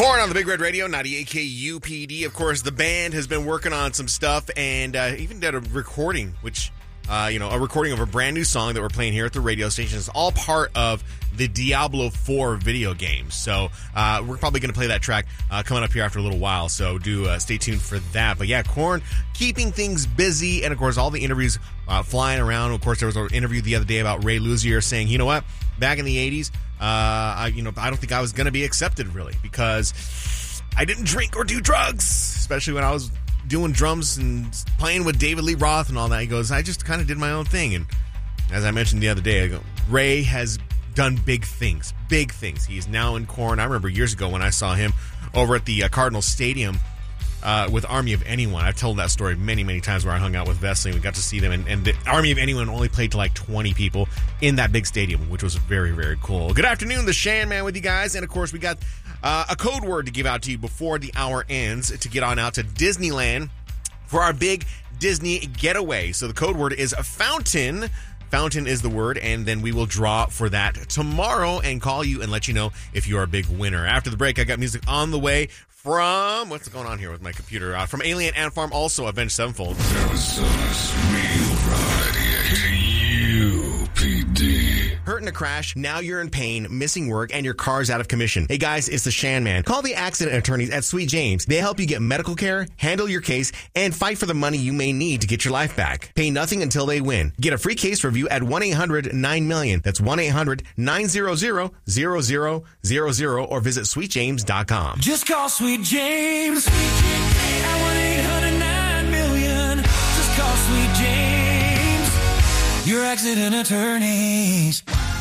Korn on the Big Red Radio, 98 KUPD. Of course, the band has been working on some stuff and even did a recording, which, a recording of a brand new song that we're playing here at the radio station. It's all part of the Diablo 4 video game. So we're probably going to play that track coming up here after a little while. So do stay tuned for that. But yeah, Korn keeping things busy. And of course, all the interviews flying around. Of course, there was an interview the other day about Ray Luzier saying, you know what, back in the 80s, I don't think I was going to be accepted really because I didn't drink or do drugs, especially when I was doing drums and playing with David Lee Roth and all that. He goes, I just kind of did my own thing. And as I mentioned the other day, I go, Ray has done big things. He's now in Korn. I remember years ago when I saw him over at the Cardinal Stadium with Army of Anyone. I've told that story many, many times where I hung out with Vesely. We got to see them, and the Army of Anyone only played to like 20 people in that big stadium, which was very, very cool. Good afternoon, the Shan Man with you guys. And of course, we got a code word to give out to you before the hour ends to get on out to Disneyland for our big Disney getaway. So the code word is a fountain. Fountain is the word, and then we will draw for that tomorrow and call you and let you know if you're a big winner. After the break, I got music on the way from, what's going on here with my computer? From Alien Ant Farm, also Avenged Sevenfold. Arizona's real variety, UPD. Hurt in a crash, now you're in pain, missing work, and your car's out of commission. Hey guys, it's the Shan Man. Call the accident attorneys at Sweet James. They help you get medical care, handle your case, and fight for the money you may need to get your life back. Pay nothing until they win. Get a free case review at 1-800-9-MILLION. That's 1-800-900-0000 or visit sweetjames.com. Just call Sweet James at 1-800-9-MILLION. Just call Sweet James, your accident attorneys.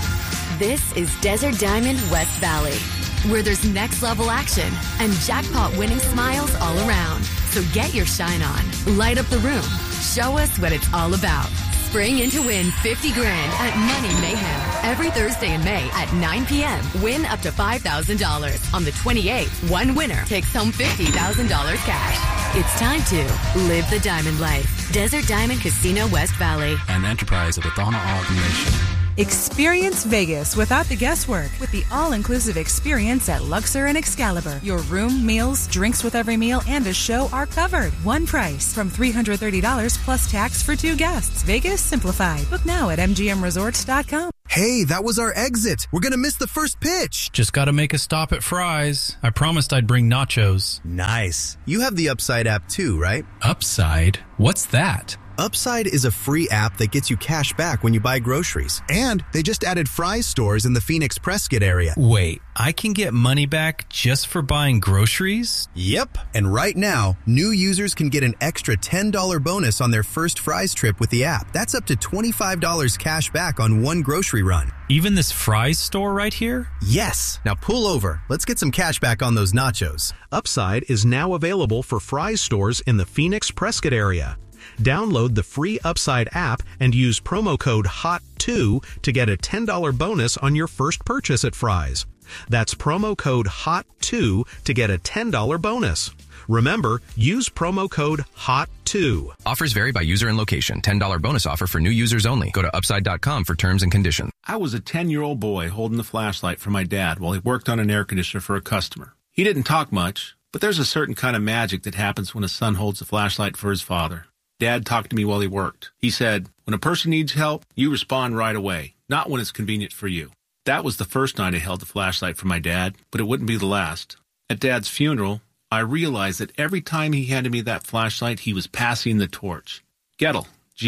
This is Desert Diamond West Valley, where there's next level action and jackpot winning smiles all around. So get your shine on, light up the room, show us what it's all about. Spring in to win $50,000 at Money Mayhem. Every Thursday in May at 9 p.m. Win up to $5,000. On the 28th, one winner takes home $50,000 cash. It's time to live the diamond life. Desert Diamond Casino West Valley. An enterprise of the Thana Ald Nation. Experience Vegas without the guesswork with the all-inclusive experience at Luxor and Excalibur. Your room, meals, drinks with every meal, and a show are covered. One price from $330 plus tax for 2 guests. Vegas simplified. Book now at mgmresorts.com. Hey, that was our exit. We're going to miss the first pitch. Just got to make a stop at Fry's. I promised I'd bring nachos. Nice. You have the Upside app too, right? Upside? What's that? Upside is a free app that gets you cash back when you buy groceries. And they just added Fry's stores in the Phoenix Prescott area. Wait, I can get money back just for buying groceries? Yep. And right now, new users can get an extra $10 bonus on their first Fry's trip with the app. That's up to $25 cash back on one grocery run. Even this Fry's store right here? Yes. Now pull over. Let's get some cash back on those nachos. Upside is now available for Fry's stores in the Phoenix Prescott area. Download the free Upside app and use promo code HOT2 to get a $10 bonus on your first purchase at Fry's. That's promo code HOT2 to get a $10 bonus. Remember, use promo code HOT2. Offers vary by user and location. $10 bonus offer for new users only. Go to upside.com for terms and conditions. I was a 10-year-old boy holding the flashlight for my dad while he worked on an air conditioner for a customer. He didn't talk much, but there's a certain kind of magic that happens when a son holds the flashlight for his father. Dad talked to me while he worked. He said, when a person needs help, you respond right away, not when it's convenient for you. That was the first night I held the flashlight for my dad, but it wouldn't be the last. At Dad's funeral, I realized that every time he handed me that flashlight, he was passing the torch. Gettle,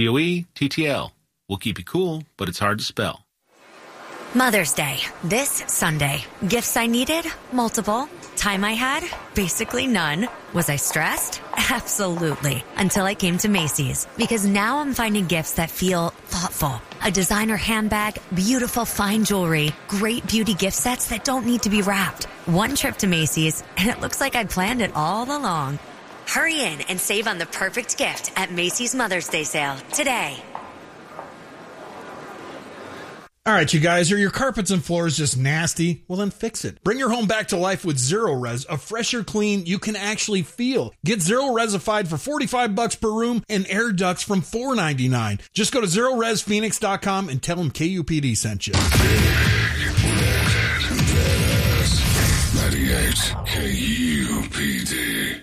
Goettl. Will keep you cool, but it's hard to spell. Mother's Day, this Sunday. Gifts I needed? Multiple. Time I had? Basically none. Was I stressed? Absolutely. Until I came to Macy's. Because now I'm finding gifts that feel thoughtful. A designer handbag, beautiful fine jewelry, great beauty gift sets that don't need to be wrapped. One trip to Macy's, and it looks like I planned it all along. Hurry in and save on the perfect gift at Macy's Mother's Day sale today. All right, you guys, are your carpets and floors just nasty? Well, then fix it. Bring your home back to life with Zero Res, a fresher clean you can actually feel. Get Zero Resified for $45 per room and air ducts from $4.99. Just go to ZeroResPhoenix.com and tell them KUPD sent you. 98 it. KUPD.